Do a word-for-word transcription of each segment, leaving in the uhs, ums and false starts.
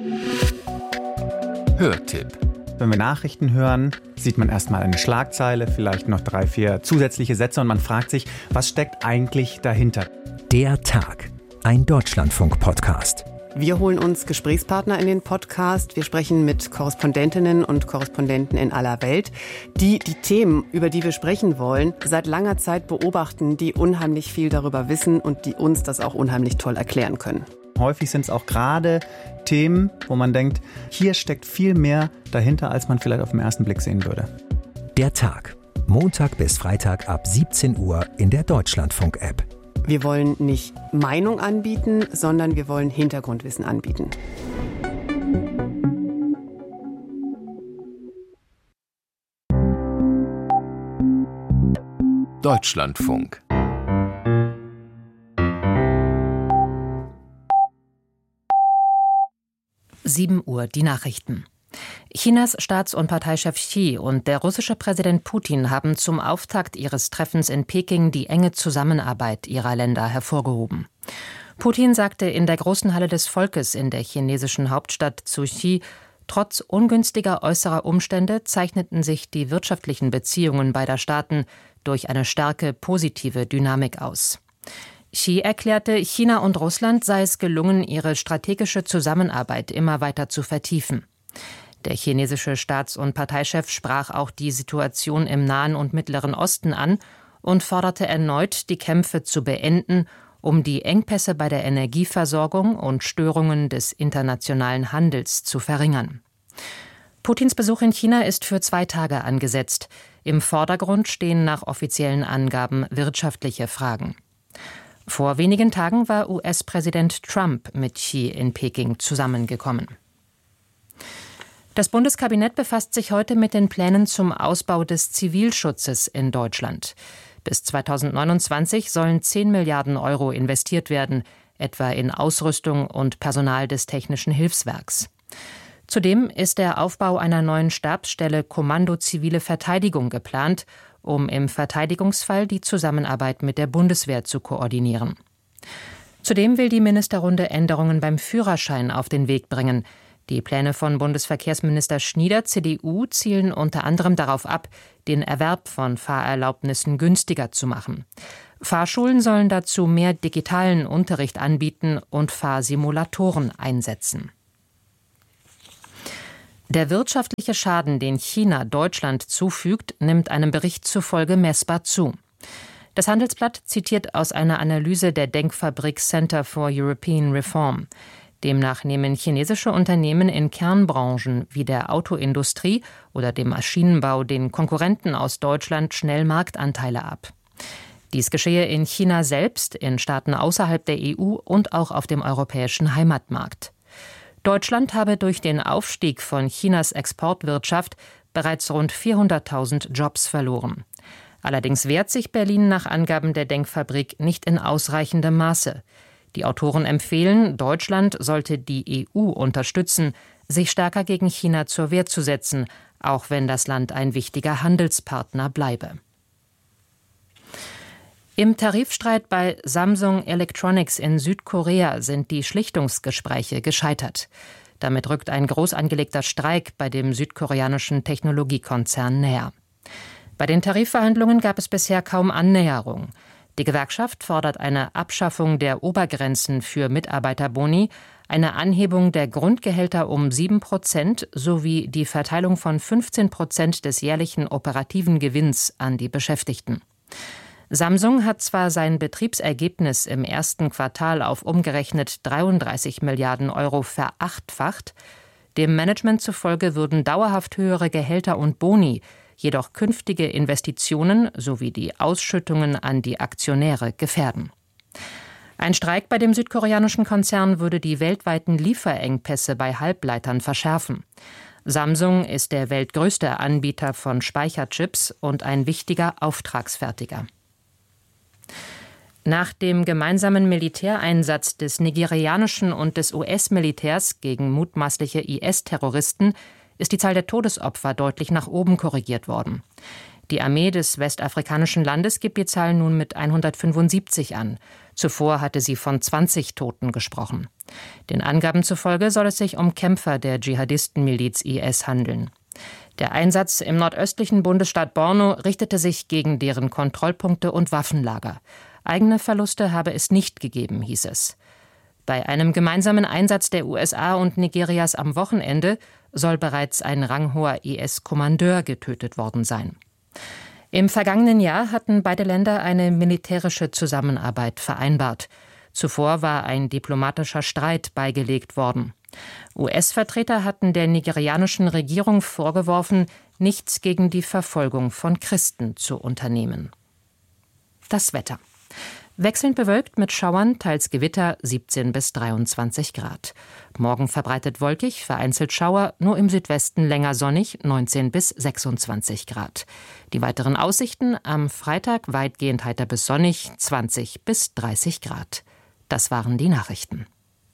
Hörtipp. Wenn wir Nachrichten hören, sieht man erstmal eine Schlagzeile, vielleicht noch drei, vier zusätzliche Sätze und man fragt sich, was steckt eigentlich dahinter? Der Tag, ein Deutschlandfunk-Podcast. Wir holen uns Gesprächspartner in den Podcast. Wir sprechen mit Korrespondentinnen und Korrespondenten in aller Welt, die die Themen, über die wir sprechen wollen, seit langer Zeit beobachten, die unheimlich viel darüber wissen und die uns das auch unheimlich toll erklären können. Häufig sind es auch gerade Themen, wo man denkt, hier steckt viel mehr dahinter, als man vielleicht auf den ersten Blick sehen würde. Der Tag, Montag bis Freitag ab siebzehn Uhr in der Deutschlandfunk-App. Wir wollen nicht Meinung anbieten, sondern wir wollen Hintergrundwissen anbieten. Deutschlandfunk. sieben Uhr, die Nachrichten. Chinas Staats- und Parteichef Xi und der russische Präsident Putin haben zum Auftakt ihres Treffens in Peking die enge Zusammenarbeit ihrer Länder hervorgehoben. Putin sagte in der großen Halle des Volkes in der chinesischen Hauptstadt zu Xi, trotz ungünstiger äußerer Umstände zeichneten sich die wirtschaftlichen Beziehungen beider Staaten durch eine starke positive Dynamik aus. Xi erklärte, China und Russland sei es gelungen, ihre strategische Zusammenarbeit immer weiter zu vertiefen. Der chinesische Staats- und Parteichef sprach auch die Situation im Nahen und Mittleren Osten an und forderte erneut, die Kämpfe zu beenden, um die Engpässe bei der Energieversorgung und Störungen des internationalen Handels zu verringern. Putins Besuch in China ist für zwei Tage angesetzt. Im Vordergrund stehen nach offiziellen Angaben wirtschaftliche Fragen. Vor wenigen Tagen war U S-Präsident Trump mit Xi in Peking zusammengekommen. Das Bundeskabinett befasst sich heute mit den Plänen zum Ausbau des Zivilschutzes in Deutschland. Bis zweitausendneunundzwanzig sollen zehn Milliarden Euro investiert werden, etwa in Ausrüstung und Personal des Technischen Hilfswerks. Zudem ist der Aufbau einer neuen Stabsstelle Kommando Zivile Verteidigung geplant, um im Verteidigungsfall die Zusammenarbeit mit der Bundeswehr zu koordinieren. Zudem will die Ministerrunde Änderungen beim Führerschein auf den Weg bringen. Die Pläne von Bundesverkehrsminister Schnieder, C D U, zielen unter anderem darauf ab, den Erwerb von Fahrerlaubnissen günstiger zu machen. Fahrschulen sollen dazu mehr digitalen Unterricht anbieten und Fahrsimulatoren einsetzen. Der wirtschaftliche Schaden, den China Deutschland zufügt, nimmt einem Bericht zufolge messbar zu. Das Handelsblatt zitiert aus einer Analyse der Denkfabrik Center for European Reform. Demnach nehmen chinesische Unternehmen in Kernbranchen wie der Autoindustrie oder dem Maschinenbau den Konkurrenten aus Deutschland schnell Marktanteile ab. Dies geschehe in China selbst, in Staaten außerhalb der E U und auch auf dem europäischen Heimatmarkt. Deutschland habe durch den Aufstieg von Chinas Exportwirtschaft bereits rund vierhunderttausend Jobs verloren. Allerdings wehrt sich Berlin nach Angaben der Denkfabrik nicht in ausreichendem Maße. Die Autoren empfehlen, Deutschland sollte die E U unterstützen, sich stärker gegen China zur Wehr zu setzen, auch wenn das Land ein wichtiger Handelspartner bleibe. Im Tarifstreit bei Samsung Electronics in Südkorea sind die Schlichtungsgespräche gescheitert. Damit rückt ein groß angelegter Streik bei dem südkoreanischen Technologiekonzern näher. Bei den Tarifverhandlungen gab es bisher kaum Annäherung. Die Gewerkschaft fordert eine Abschaffung der Obergrenzen für Mitarbeiterboni, eine Anhebung der Grundgehälter um sieben Prozent sowie die Verteilung von fünfzehn Prozent des jährlichen operativen Gewinns an die Beschäftigten. Samsung hat zwar sein Betriebsergebnis im ersten Quartal auf umgerechnet dreiunddreißig Milliarden Euro verachtfacht. Dem Management zufolge würden dauerhaft höhere Gehälter und Boni jedoch künftige Investitionen sowie die Ausschüttungen an die Aktionäre gefährden. Ein Streik bei dem südkoreanischen Konzern würde die weltweiten Lieferengpässe bei Halbleitern verschärfen. Samsung ist der weltgrößte Anbieter von Speicherchips und ein wichtiger Auftragsfertiger. Nach dem gemeinsamen Militäreinsatz des nigerianischen und des U S-Militärs gegen mutmaßliche I S-Terroristen ist die Zahl der Todesopfer deutlich nach oben korrigiert worden. Die Armee des westafrikanischen Landes gibt die Zahl nun mit hundertfünfundsiebzig an. Zuvor hatte sie von zwanzig Toten gesprochen. Den Angaben zufolge soll es sich um Kämpfer der Dschihadistenmiliz I S handeln. Der Einsatz im nordöstlichen Bundesstaat Borno richtete sich gegen deren Kontrollpunkte und Waffenlager. Eigene Verluste habe es nicht gegeben, hieß es. Bei einem gemeinsamen Einsatz der U S A und Nigerias am Wochenende soll bereits ein ranghoher I S-Kommandeur getötet worden sein. Im vergangenen Jahr hatten beide Länder eine militärische Zusammenarbeit vereinbart. Zuvor war ein diplomatischer Streit beigelegt worden. U S-Vertreter hatten der nigerianischen Regierung vorgeworfen, nichts gegen die Verfolgung von Christen zu unternehmen. Das Wetter. Wechselnd bewölkt mit Schauern, teils Gewitter, siebzehn bis dreiundzwanzig Grad. Morgen verbreitet wolkig, vereinzelt Schauer, nur im Südwesten länger sonnig, neunzehn bis sechsundzwanzig Grad. Die weiteren Aussichten: am Freitag weitgehend heiter bis sonnig, zwanzig bis dreißig Grad. Das waren die Nachrichten.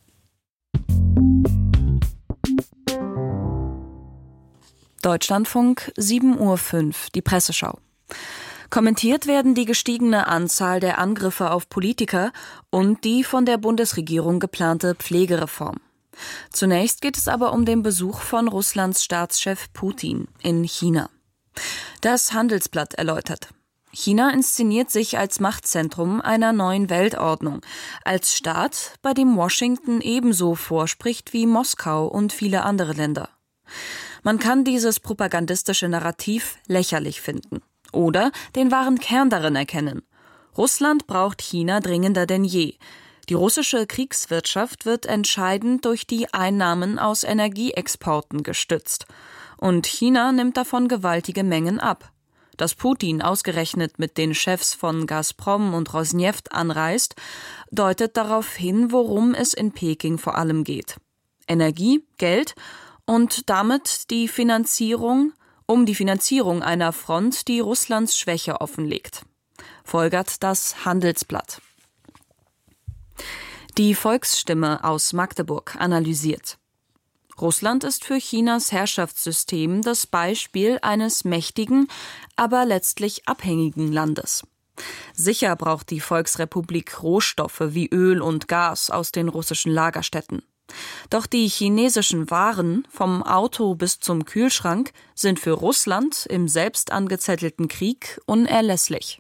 Deutschlandfunk, sieben Uhr fünf, die Presseschau. Kommentiert werden die gestiegene Anzahl der Angriffe auf Politiker und die von der Bundesregierung geplante Pflegereform. Zunächst geht es aber um den Besuch von Russlands Staatschef Putin in China. Das Handelsblatt erläutert: China inszeniert sich als Machtzentrum einer neuen Weltordnung, als Staat, bei dem Washington ebenso vorspricht wie Moskau und viele andere Länder. Man kann dieses propagandistische Narrativ lächerlich finden oder den wahren Kern darin erkennen. Russland braucht China dringender denn je. Die russische Kriegswirtschaft wird entscheidend durch die Einnahmen aus Energieexporten gestützt. Und China nimmt davon gewaltige Mengen ab. Dass Putin ausgerechnet mit den Chefs von Gazprom und Rosneft anreist, deutet darauf hin, worum es in Peking vor allem geht. Energie, Geld und damit die Finanzierung, um die Finanzierung einer Front, die Russlands Schwäche offenlegt. Folgert das Handelsblatt. Die Volksstimme aus Magdeburg analysiert: Russland ist für Chinas Herrschaftssystem das Beispiel eines mächtigen, aber letztlich abhängigen Landes. Sicher braucht die Volksrepublik Rohstoffe wie Öl und Gas aus den russischen Lagerstätten. Doch die chinesischen Waren, vom Auto bis zum Kühlschrank, sind für Russland im selbst angezettelten Krieg unerlässlich.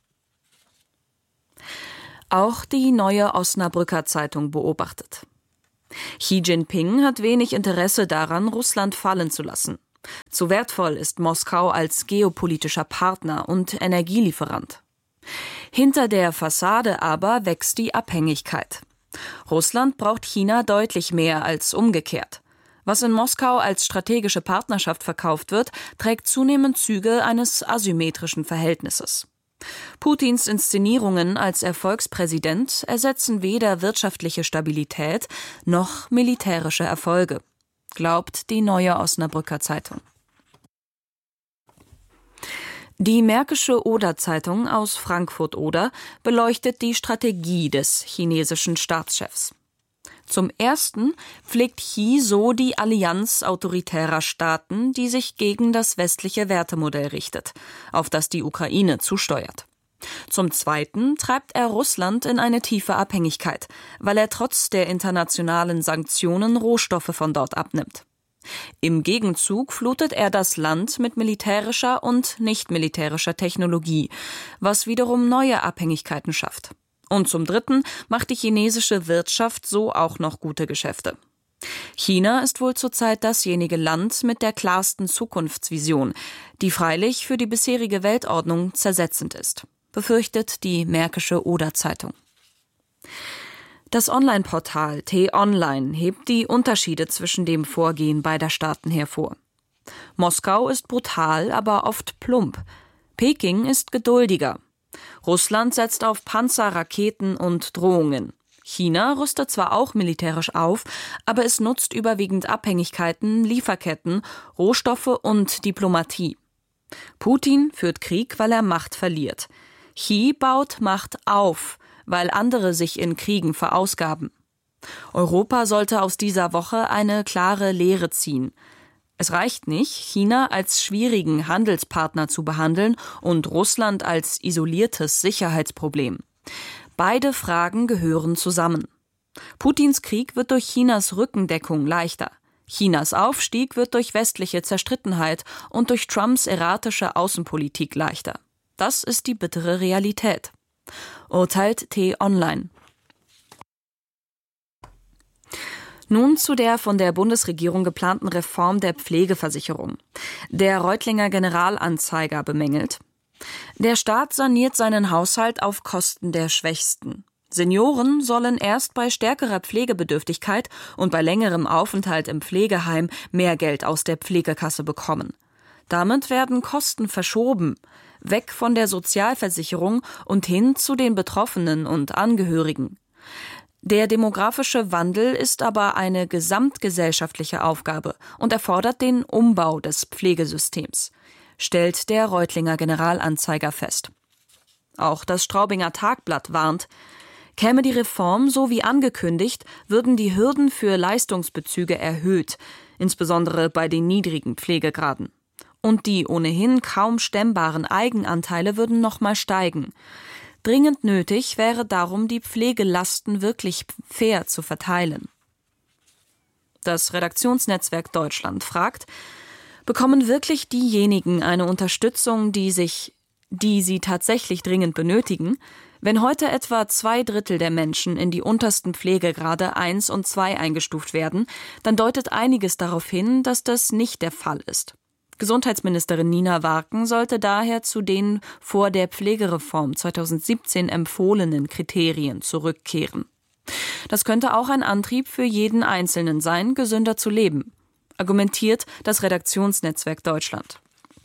Auch die Neue Osnabrücker Zeitung beobachtet: Xi Jinping hat wenig Interesse daran, Russland fallen zu lassen. Zu wertvoll ist Moskau als geopolitischer Partner und Energielieferant. Hinter der Fassade aber wächst die Abhängigkeit. Russland braucht China deutlich mehr als umgekehrt. Was in Moskau als strategische Partnerschaft verkauft wird, trägt zunehmend Züge eines asymmetrischen Verhältnisses. Putins Inszenierungen als Erfolgspräsident ersetzen weder wirtschaftliche Stabilität noch militärische Erfolge, glaubt die Neue Osnabrücker Zeitung. Die Märkische Oder-Zeitung aus Frankfurt-Oder beleuchtet die Strategie des chinesischen Staatschefs. Zum Ersten pflegt Xi so die Allianz autoritärer Staaten, die sich gegen das westliche Wertemodell richtet, auf das die Ukraine zusteuert. Zum Zweiten treibt er Russland in eine tiefe Abhängigkeit, weil er trotz der internationalen Sanktionen Rohstoffe von dort abnimmt. Im Gegenzug flutet er das Land mit militärischer und nicht militärischer Technologie, was wiederum neue Abhängigkeiten schafft. Und zum Dritten macht die chinesische Wirtschaft so auch noch gute Geschäfte. China ist wohl zurzeit dasjenige Land mit der klarsten Zukunftsvision, die freilich für die bisherige Weltordnung zersetzend ist, befürchtet die Märkische Oder-Zeitung. Das Online-Portal T-Online hebt die Unterschiede zwischen dem Vorgehen beider Staaten hervor. Moskau ist brutal, aber oft plump. Peking ist geduldiger. Russland setzt auf Panzer, Raketen und Drohungen. China rüstet zwar auch militärisch auf, aber es nutzt überwiegend Abhängigkeiten, Lieferketten, Rohstoffe und Diplomatie. Putin führt Krieg, weil er Macht verliert. Xi baut Macht auf, weil andere sich in Kriegen verausgaben. Europa sollte aus dieser Woche eine klare Lehre ziehen. Es reicht nicht, China als schwierigen Handelspartner zu behandeln und Russland als isoliertes Sicherheitsproblem. Beide Fragen gehören zusammen. Putins Krieg wird durch Chinas Rückendeckung leichter. Chinas Aufstieg wird durch westliche Zerstrittenheit und durch Trumps erratische Außenpolitik leichter. Das ist die bittere Realität. Urteilt T-Online. Nun zu der von der Bundesregierung geplanten Reform der Pflegeversicherung. Der Reutlinger Generalanzeiger bemängelt: Der Staat saniert seinen Haushalt auf Kosten der Schwächsten. Senioren sollen erst bei stärkerer Pflegebedürftigkeit und bei längerem Aufenthalt im Pflegeheim mehr Geld aus der Pflegekasse bekommen. Damit werden Kosten verschoben, weg von der Sozialversicherung und hin zu den Betroffenen und Angehörigen. Der demografische Wandel ist aber eine gesamtgesellschaftliche Aufgabe und erfordert den Umbau des Pflegesystems, stellt der Reutlinger Generalanzeiger fest. Auch das Straubinger Tagblatt warnt: Käme die Reform so wie angekündigt, würden die Hürden für Leistungsbezüge erhöht, insbesondere bei den niedrigen Pflegegraden. Und die ohnehin kaum stemmbaren Eigenanteile würden nochmal steigen. Dringend nötig wäre darum, die Pflegelasten wirklich fair zu verteilen. Das Redaktionsnetzwerk Deutschland fragt: Bekommen wirklich diejenigen eine Unterstützung, die sich, die sie tatsächlich dringend benötigen? Wenn heute etwa zwei Drittel der Menschen in die untersten Pflegegrade eins und zwei eingestuft werden, dann deutet einiges darauf hin, dass das nicht der Fall ist. Gesundheitsministerin Nina Warken sollte daher zu den vor der Pflegereform zweitausendsiebzehn empfohlenen Kriterien zurückkehren. Das könnte auch ein Antrieb für jeden Einzelnen sein, gesünder zu leben, argumentiert das Redaktionsnetzwerk Deutschland.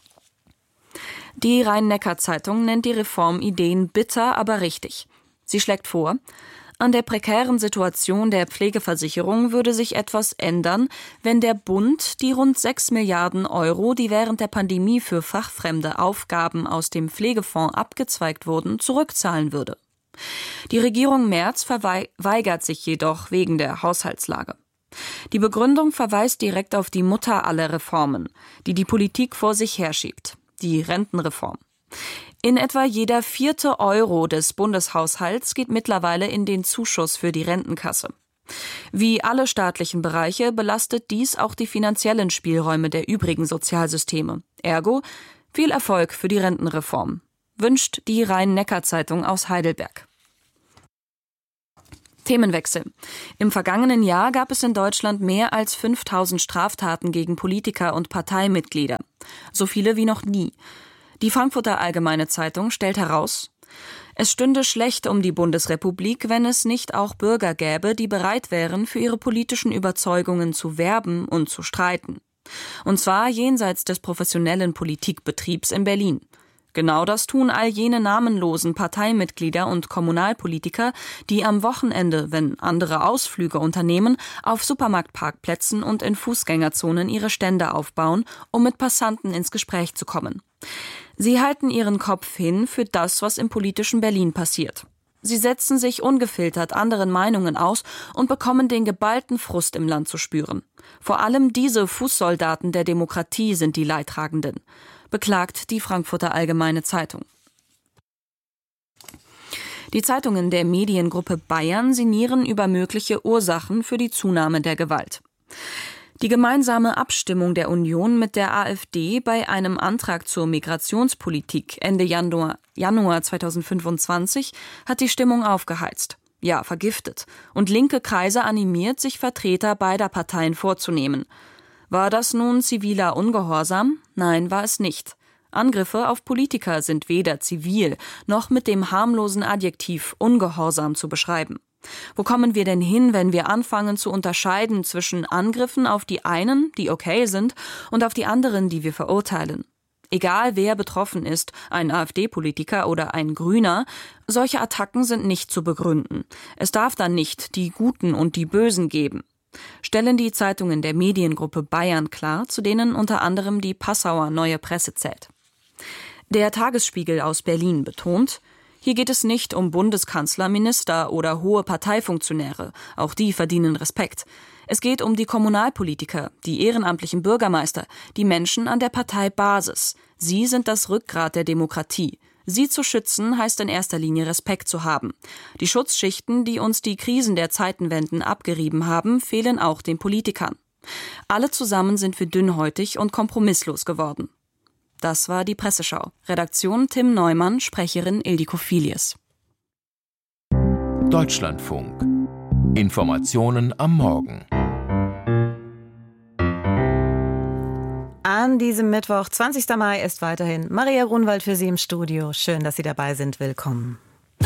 Die Rhein-Neckar-Zeitung nennt die Reformideen bitter, aber richtig. Sie schlägt vor: An der prekären Situation der Pflegeversicherung würde sich etwas ändern, wenn der Bund die rund sechs Milliarden Euro, die während der Pandemie für fachfremde Aufgaben aus dem Pflegefonds abgezweigt wurden, zurückzahlen würde. Die Regierung Merz verweigert sich jedoch wegen der Haushaltslage. Die Begründung verweist direkt auf die Mutter aller Reformen, die die Politik vor sich herschiebt: die Rentenreform. In etwa jeder vierte Euro des Bundeshaushalts geht mittlerweile in den Zuschuss für die Rentenkasse. Wie alle staatlichen Bereiche belastet dies auch die finanziellen Spielräume der übrigen Sozialsysteme. Ergo, viel Erfolg für die Rentenreform, wünscht die Rhein-Neckar-Zeitung aus Heidelberg. Themenwechsel. Im vergangenen Jahr gab es in Deutschland mehr als fünftausend Straftaten gegen Politiker und Parteimitglieder. So viele wie noch nie. Die Frankfurter Allgemeine Zeitung stellt heraus: Es stünde schlecht um die Bundesrepublik, wenn es nicht auch Bürger gäbe, die bereit wären, für ihre politischen Überzeugungen zu werben und zu streiten. Und zwar jenseits des professionellen Politikbetriebs in Berlin. Genau das tun all jene namenlosen Parteimitglieder und Kommunalpolitiker, die am Wochenende, wenn andere Ausflüge unternehmen, auf Supermarktparkplätzen und in Fußgängerzonen ihre Stände aufbauen, um mit Passanten ins Gespräch zu kommen. Sie halten ihren Kopf hin für das, was im politischen Berlin passiert. Sie setzen sich ungefiltert anderen Meinungen aus und bekommen den geballten Frust im Land zu spüren. Vor allem diese Fußsoldaten der Demokratie sind die Leidtragenden, beklagt die Frankfurter Allgemeine Zeitung. Die Zeitungen der Mediengruppe Bayern sinnieren über mögliche Ursachen für die Zunahme der Gewalt. Die gemeinsame Abstimmung der Union mit der AfD bei einem Antrag zur Migrationspolitik Ende Januar, Januar zweitausendfünfundzwanzig hat die Stimmung aufgeheizt, ja vergiftet, und linke Kreise animiert, sich Vertreter beider Parteien vorzunehmen. War das nun ziviler Ungehorsam? Nein, war es nicht. Angriffe auf Politiker sind weder zivil noch mit dem harmlosen Adjektiv Ungehorsam zu beschreiben. Wo kommen wir denn hin, wenn wir anfangen zu unterscheiden zwischen Angriffen auf die einen, die okay sind, und auf die anderen, die wir verurteilen? Egal wer betroffen ist, ein AfD-Politiker oder ein Grüner, solche Attacken sind nicht zu begründen. Es darf dann nicht die Guten und die Bösen geben, stellen die Zeitungen der Mediengruppe Bayern klar, zu denen unter anderem die Passauer Neue Presse zählt. Der Tagesspiegel aus Berlin betont: Hier geht es nicht um Bundeskanzler, Minister oder hohe Parteifunktionäre. Auch die verdienen Respekt. Es geht um die Kommunalpolitiker, die ehrenamtlichen Bürgermeister, die Menschen an der Parteibasis. Sie sind das Rückgrat der Demokratie. Sie zu schützen, heißt in erster Linie Respekt zu haben. Die Schutzschichten, die uns die Krisen der Zeitenwenden abgerieben haben, fehlen auch den Politikern. Alle zusammen sind wir dünnhäutig und kompromisslos geworden. Das war die Presseschau. Redaktion Tim Neumann, Sprecherin Ildiko Filius. Deutschlandfunk. Informationen am Morgen. An diesem Mittwoch, zwanzigsten Mai, ist weiterhin Maria Grunwald für Sie im Studio. Schön, dass Sie dabei sind. Willkommen.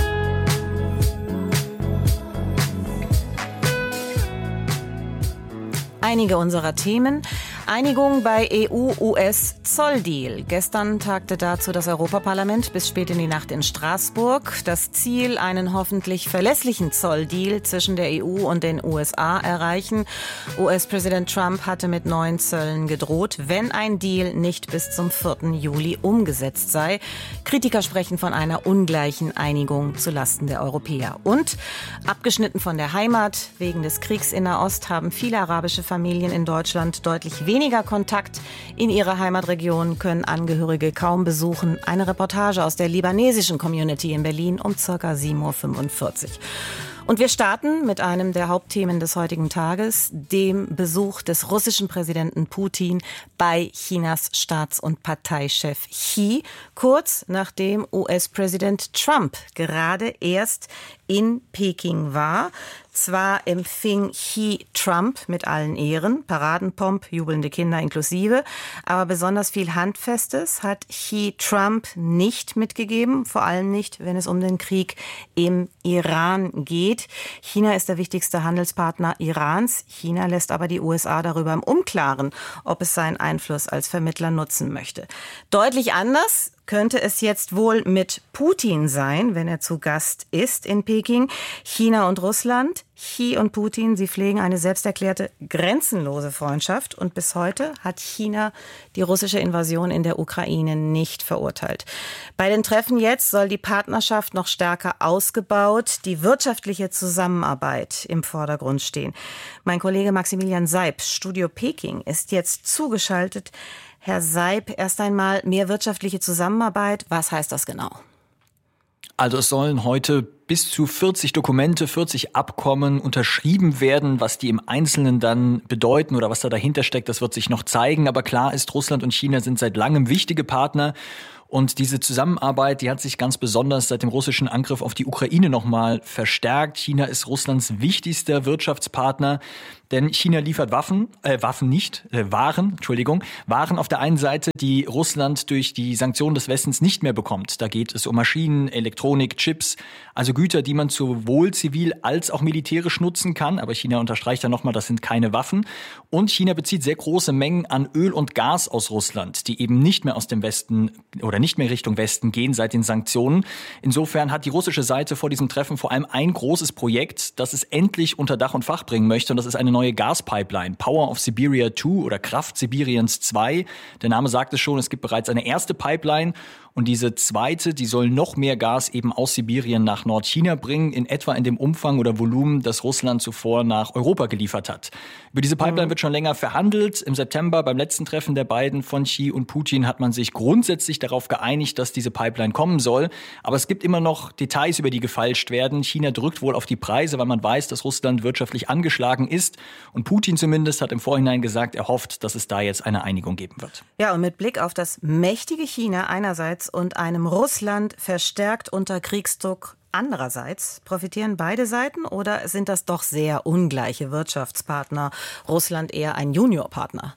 Einige unserer Themen. Einigung bei E U-U S-Zolldeal. Gestern tagte dazu das Europaparlament bis spät in die Nacht in Straßburg. Das Ziel, einen hoffentlich verlässlichen Zolldeal zwischen der E U und den U S A erreichen. U S-Präsident Trump hatte mit neuen Zöllen gedroht, wenn ein Deal nicht bis zum vierten Juli umgesetzt sei. Kritiker sprechen von einer ungleichen Einigung zulasten der Europäer. Und abgeschnitten von der Heimat, wegen des Kriegs in Nahost haben viele arabische Familien in Deutschland deutlich weniger Weniger Kontakt in ihre Heimatregion, können Angehörige kaum besuchen. Eine Reportage aus der libanesischen Community in Berlin um ca. sieben Uhr fünfundvierzig. Und wir starten mit einem der Hauptthemen des heutigen Tages, dem Besuch des russischen Präsidenten Putin bei Chinas Staats- und Parteichef Xi, kurz nachdem U S-Präsident Trump gerade erst in Peking war. Zwar empfing Xi Trump mit allen Ehren, Paradenpomp, jubelnde Kinder inklusive, aber besonders viel Handfestes hat Xi Trump nicht mitgegeben, vor allem nicht, wenn es um den Krieg im Iran geht. China ist der wichtigste Handelspartner Irans. China lässt aber die U S A darüber im Unklaren, ob es seinen Einfluss als Vermittler nutzen möchte. Deutlich anders könnte es jetzt wohl mit Putin sein, wenn er zu Gast ist in Peking. China und Russland, Xi und Putin, sie pflegen eine selbsterklärte grenzenlose Freundschaft. Und bis heute hat China die russische Invasion in der Ukraine nicht verurteilt. Bei den Treffen jetzt soll die Partnerschaft noch stärker ausgebaut, die wirtschaftliche Zusammenarbeit im Vordergrund stehen. Mein Kollege Maximilian Seib, Studio Peking, ist jetzt zugeschaltet. Herr Seib, erst einmal mehr wirtschaftliche Zusammenarbeit. Was heißt das genau? Also es sollen heute bis zu vierzig Dokumente, vierzig Abkommen unterschrieben werden. Was die im Einzelnen dann bedeuten oder was da dahinter steckt, das wird sich noch zeigen. Aber klar ist, Russland und China sind seit langem wichtige Partner. Und diese Zusammenarbeit, die hat sich ganz besonders seit dem russischen Angriff auf die Ukraine nochmal verstärkt. China ist Russlands wichtigster Wirtschaftspartner, denn China liefert Waffen, äh, Waffen nicht, äh, Waren, Entschuldigung, Waren auf der einen Seite, die Russland durch die Sanktionen des Westens nicht mehr bekommt. Da geht es um Maschinen, Elektronik, Chips, also Güter, die man sowohl zivil als auch militärisch nutzen kann. Aber China unterstreicht ja nochmal, das sind keine Waffen. Und China bezieht sehr große Mengen an Öl und Gas aus Russland, die eben nicht mehr aus dem Westen oder nicht mehr Richtung Westen gehen seit den Sanktionen. Insofern hat die russische Seite vor diesem Treffen vor allem ein großes Projekt, das es endlich unter Dach und Fach bringen möchte. Und das ist eine neue Gaspipeline, Power of Siberia zwei oder Kraft Sibiriens zwei. Der Name sagt es schon, es gibt bereits eine erste Pipeline. Und diese zweite, die soll noch mehr Gas eben aus Sibirien nach Nordchina bringen, in etwa in dem Umfang oder Volumen, das Russland zuvor nach Europa geliefert hat. Über diese Pipeline mhm. wird schon länger verhandelt. Im September beim letzten Treffen der beiden von Xi und Putin hat man sich grundsätzlich darauf geeinigt, dass diese Pipeline kommen soll. Aber es gibt immer noch Details, über die gefeilscht werden. China drückt wohl auf die Preise, weil man weiß, dass Russland wirtschaftlich angeschlagen ist. Und Putin zumindest hat im Vorhinein gesagt, er hofft, dass es da jetzt eine Einigung geben wird. Ja, und mit Blick auf das mächtige China einerseits und einem Russland verstärkt unter Kriegsdruck andererseits, profitieren beide Seiten oder sind das doch sehr ungleiche Wirtschaftspartner? Russland eher ein Juniorpartner?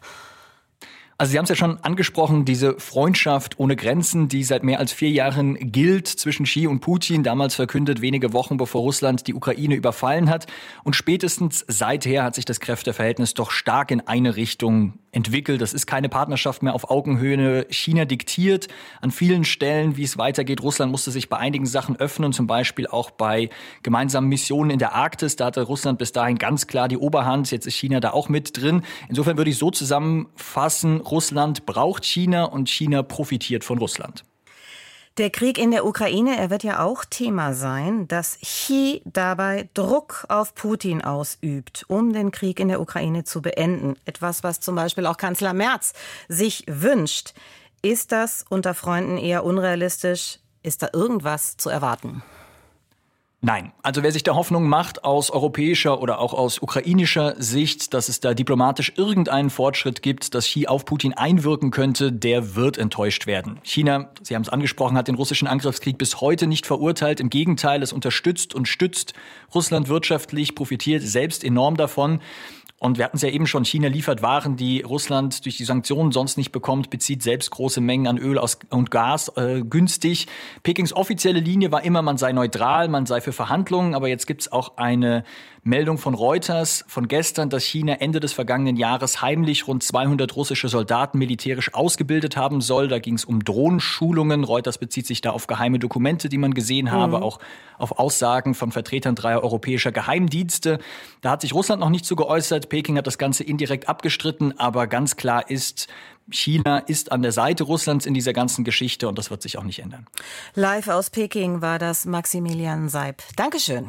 Also Sie haben es ja schon angesprochen, diese Freundschaft ohne Grenzen, die seit mehr als vier Jahren gilt zwischen Xi und Putin, damals verkündet wenige Wochen bevor Russland die Ukraine überfallen hat. Und spätestens seither hat sich das Kräfteverhältnis doch stark in eine Richtung entwickelt. Das ist keine Partnerschaft mehr auf Augenhöhe. China diktiert an vielen Stellen, wie es weitergeht. Russland musste sich bei einigen Sachen öffnen, zum Beispiel auch bei gemeinsamen Missionen in der Arktis. Da hatte Russland bis dahin ganz klar die Oberhand. Jetzt ist China da auch mit drin. Insofern würde ich so zusammenfassen, Russland braucht China und China profitiert von Russland. Der Krieg in der Ukraine, er wird ja auch Thema sein, dass Xi dabei Druck auf Putin ausübt, um den Krieg in der Ukraine zu beenden. Etwas, was zum Beispiel auch Kanzler Merz sich wünscht. Ist das unter Freunden eher unrealistisch? Ist da irgendwas zu erwarten? Nein. Also wer sich da Hoffnung macht aus europäischer oder auch aus ukrainischer Sicht, dass es da diplomatisch irgendeinen Fortschritt gibt, dass Xi auf Putin einwirken könnte, der wird enttäuscht werden. China, Sie haben es angesprochen, hat den russischen Angriffskrieg bis heute nicht verurteilt. Im Gegenteil, es unterstützt und stützt Russland wirtschaftlich, profitiert selbst enorm davon. Und wir hatten es ja eben schon, China liefert Waren, die Russland durch die Sanktionen sonst nicht bekommt, bezieht selbst große Mengen an Öl und Gas äh, günstig. Pekings offizielle Linie war immer, man sei neutral, man sei für Verhandlungen. Aber jetzt gibt es auch eine Meldung von Reuters von gestern, dass China Ende des vergangenen Jahres heimlich rund zweihundert russische Soldaten militärisch ausgebildet haben soll. Da ging es um Drohnenschulungen. Reuters bezieht sich da auf geheime Dokumente, die man gesehen habe, mhm. auch auf Aussagen von Vertretern dreier europäischer Geheimdienste. Da hat sich Russland noch nicht zu geäußert. Peking hat das Ganze indirekt abgestritten, aber ganz klar ist, China ist an der Seite Russlands in dieser ganzen Geschichte und das wird sich auch nicht ändern. Live aus Peking war das Maximilian Seib. Dankeschön.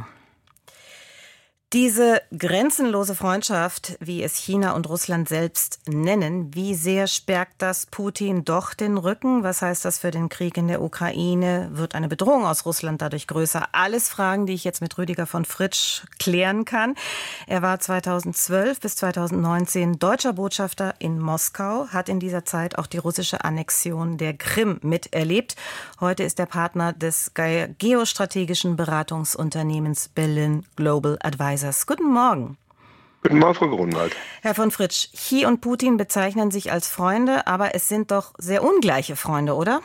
Diese grenzenlose Freundschaft, wie es China und Russland selbst nennen, wie sehr stärkt das Putin doch den Rücken? Was heißt das für den Krieg in der Ukraine? Wird eine Bedrohung aus Russland dadurch größer? Alles Fragen, die ich jetzt mit Rüdiger von Fritsch klären kann. Er war zweitausendzwölf bis zweitausendneunzehn deutscher Botschafter in Moskau, hat in dieser Zeit auch die russische Annexion der Krim miterlebt. Heute ist er Partner des geostrategischen Beratungsunternehmens Berlin Global Advisors. Guten Morgen. Guten Morgen, Frau Grunwald. Herr von Fritsch, Xi und Putin bezeichnen sich als Freunde, aber es sind doch sehr ungleiche Freunde, oder?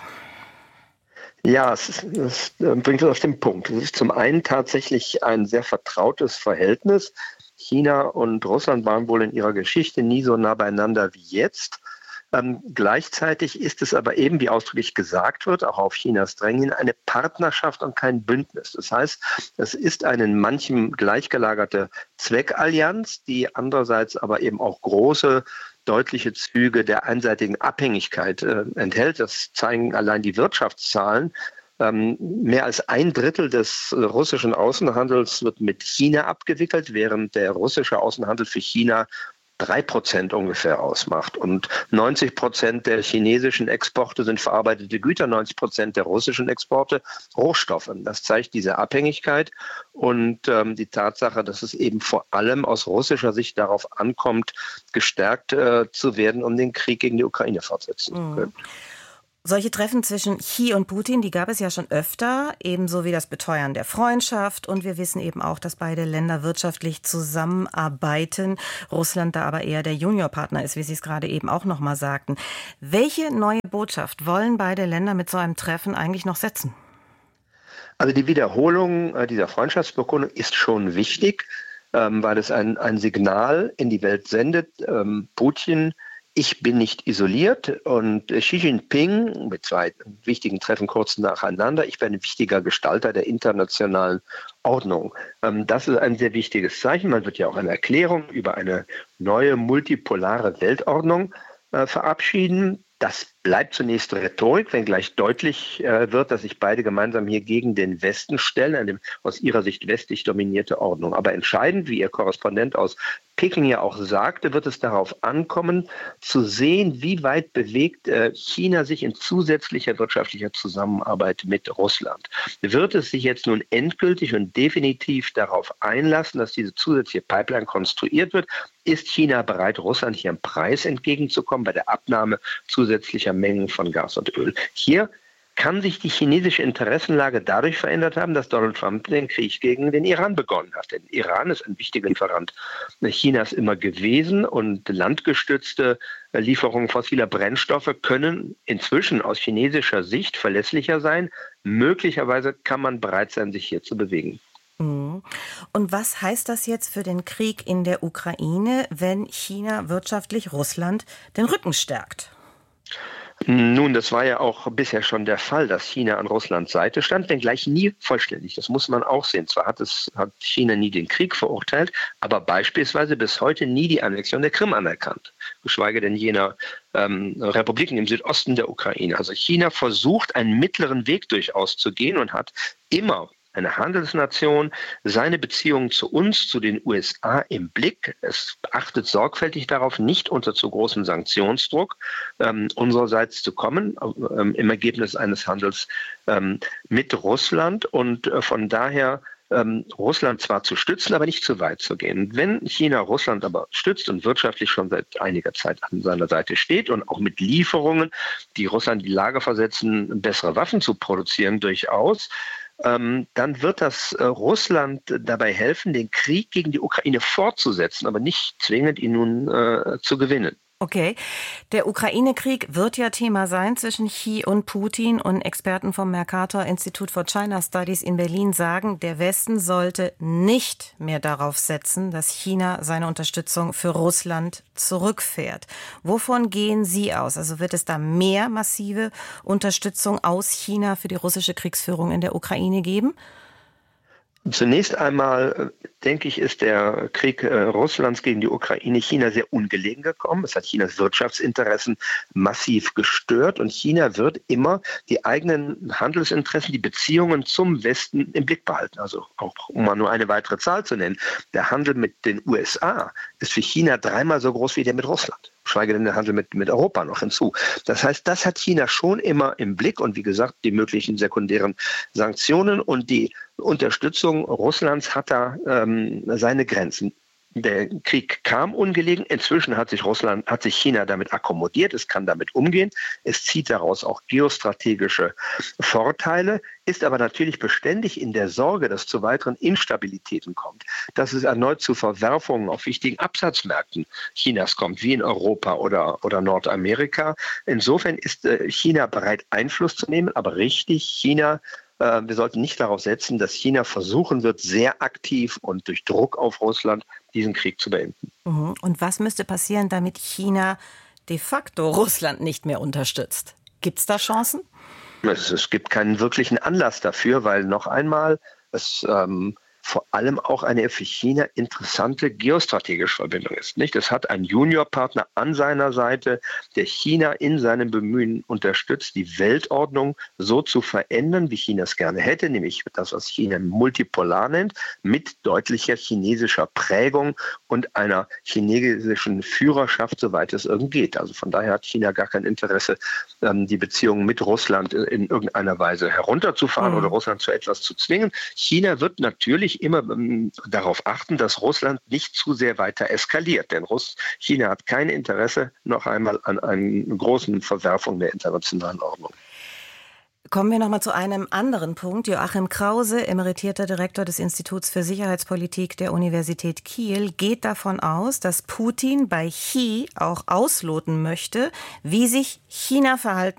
Ja, es, ist, es bringt es auf den Punkt. Es ist zum einen tatsächlich ein sehr vertrautes Verhältnis. China und Russland waren wohl in ihrer Geschichte nie so nah beieinander wie jetzt. Ähm, gleichzeitig ist es aber eben, wie ausdrücklich gesagt wird, auch auf Chinas Drängen, eine Partnerschaft und kein Bündnis. Das heißt, es ist eine in manchem gleichgelagerte Zweckallianz, die andererseits aber eben auch große, deutliche Züge der einseitigen Abhängigkeit äh, enthält. Das zeigen allein die Wirtschaftszahlen. Ähm, mehr als ein Drittel des äh, russischen Außenhandels wird mit China abgewickelt, während der russische Außenhandel für China drei Prozent ungefähr ausmacht. Und neunzig Prozent der chinesischen Exporte sind verarbeitete Güter, neunzig Prozent der russischen Exporte Rohstoffe. Das zeigt diese Abhängigkeit und ähm, die Tatsache, dass es eben vor allem aus russischer Sicht darauf ankommt, gestärkt äh, zu werden, um den Krieg gegen die Ukraine fortsetzen zu können. Mhm. Solche Treffen zwischen Xi und Putin, die gab es ja schon öfter, ebenso wie das Beteuern der Freundschaft. Und wir wissen eben auch, dass beide Länder wirtschaftlich zusammenarbeiten. Russland da aber eher der Juniorpartner ist, wie Sie es gerade eben auch noch mal sagten. Welche neue Botschaft wollen beide Länder mit so einem Treffen eigentlich noch setzen? Also die Wiederholung dieser Freundschaftsbekundung ist schon wichtig, weil es ein, ein Signal in die Welt sendet. Putin Ich bin nicht isoliert und Xi Jinping mit zwei wichtigen Treffen kurz nacheinander. Ich bin ein wichtiger Gestalter der internationalen Ordnung. Das ist ein sehr wichtiges Zeichen. Man wird ja auch eine Erklärung über eine neue multipolare Weltordnung verabschieden. Das bleibt zunächst Rhetorik, wenngleich deutlich äh, wird, dass sich beide gemeinsam hier gegen den Westen stellen, eine aus ihrer Sicht westlich dominierte Ordnung. Aber entscheidend, wie Ihr Korrespondent aus Peking ja auch sagte, wird es darauf ankommen, zu sehen, wie weit bewegt äh, China sich in zusätzlicher wirtschaftlicher Zusammenarbeit mit Russland. Wird es sich jetzt nun endgültig und definitiv darauf einlassen, dass diese zusätzliche Pipeline konstruiert wird? Ist China bereit, Russland hier am Preis entgegenzukommen bei der Abnahme zusätzlicher Mengen von Gas und Öl? Hier kann sich die chinesische Interessenlage dadurch verändert haben, dass Donald Trump den Krieg gegen den Iran begonnen hat. Denn Iran ist ein wichtiger Lieferant Chinas immer gewesen und landgestützte Lieferungen fossiler Brennstoffe können inzwischen aus chinesischer Sicht verlässlicher sein. Möglicherweise kann man bereit sein, sich hier zu bewegen. Und was heißt das jetzt für den Krieg in der Ukraine, wenn China wirtschaftlich Russland den Rücken stärkt? Nun, das war ja auch bisher schon der Fall, dass China an Russlands Seite stand, wenngleich nie vollständig. Das muss man auch sehen. Zwar hat, es, hat China nie den Krieg verurteilt, aber beispielsweise bis heute nie die Annexion der Krim anerkannt, geschweige denn jener ähm, Republiken im Südosten der Ukraine. Also China versucht, einen mittleren Weg durchaus zu gehen und hat immer eine Handelsnation, seine Beziehungen zu uns, zu den U S A im Blick. Es achtet sorgfältig darauf, nicht unter zu großem Sanktionsdruck ähm, unsererseits zu kommen, ähm, im Ergebnis eines Handels ähm, mit Russland und äh, von daher ähm, Russland zwar zu stützen, aber nicht zu weit zu gehen. Wenn China Russland aber stützt und wirtschaftlich schon seit einiger Zeit an seiner Seite steht und auch mit Lieferungen, die Russland in die Lage versetzen, bessere Waffen zu produzieren, durchaus, Ähm, dann wird das äh, Russland dabei helfen, den Krieg gegen die Ukraine fortzusetzen, aber nicht zwingend ihn nun äh, zu gewinnen. Okay, der Ukraine-Krieg wird ja Thema sein zwischen Xi und Putin, und Experten vom Mercator Institute for China Studies in Berlin sagen, der Westen sollte nicht mehr darauf setzen, dass China seine Unterstützung für Russland zurückfährt. Wovon gehen Sie aus? Also wird es da mehr massive Unterstützung aus China für die russische Kriegsführung in der Ukraine geben? Zunächst einmal, denke ich, ist der Krieg äh, Russlands gegen die Ukraine China sehr ungelegen gekommen. Es hat Chinas Wirtschaftsinteressen massiv gestört und China wird immer die eigenen Handelsinteressen, die Beziehungen zum Westen im Blick behalten. Also auch, um mal nur eine weitere Zahl zu nennen, der Handel mit den U S A ist für China dreimal so groß wie der mit Russland. Schweige denn der Handel mit, mit Europa noch hinzu. Das heißt, das hat China schon immer im Blick und wie gesagt, die möglichen sekundären Sanktionen und die Unterstützung Russlands hat da ähm, seine Grenzen. Der Krieg kam ungelegen. Inzwischen hat sich Russland, hat sich China damit akkommodiert. Es kann damit umgehen. Es zieht daraus auch geostrategische Vorteile, ist aber natürlich beständig in der Sorge, dass zu weiteren Instabilitäten kommt, dass es erneut zu Verwerfungen auf wichtigen Absatzmärkten Chinas kommt, wie in Europa oder, oder Nordamerika. Insofern ist äh, China bereit, Einfluss zu nehmen, aber richtig, China wir sollten nicht darauf setzen, dass China versuchen wird, sehr aktiv und durch Druck auf Russland diesen Krieg zu beenden. Und was müsste passieren, damit China de facto Russland nicht mehr unterstützt? Gibt es da Chancen? Es, es gibt keinen wirklichen Anlass dafür, weil noch einmal es ähm, vor allem auch eine für China interessante geostrategische Verbindung ist. Nicht? Es hat einen Juniorpartner an seiner Seite, der China in seinem Bemühen unterstützt, die Weltordnung so zu verändern, wie China es gerne hätte, nämlich das, was China multipolar nennt, mit deutlicher chinesischer Prägung und einer chinesischen Führerschaft, soweit es irgend geht. Also von daher hat China gar kein Interesse, die Beziehungen mit Russland in irgendeiner Weise herunterzufahren mhm. oder Russland zu etwas zu zwingen. China wird natürlich immer ähm, darauf achten, dass Russland nicht zu sehr weiter eskaliert. Denn Russ- China hat kein Interesse noch einmal an einer großen Verwerfung der internationalen Ordnung. Kommen wir noch mal zu einem anderen Punkt. Joachim Krause, emeritierter Direktor des Instituts für Sicherheitspolitik der Universität Kiel, geht davon aus, dass Putin bei Xi auch ausloten möchte, wie sich China verhalten